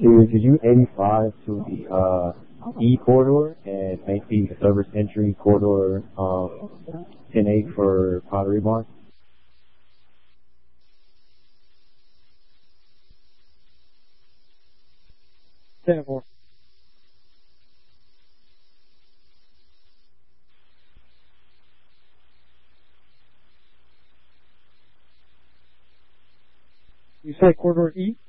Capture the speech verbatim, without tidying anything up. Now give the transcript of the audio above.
to, did you eighty-five to the uh, E corridor and make the service entry corridor um, ten eight for Pottery Barn? ten four. You say corridor E?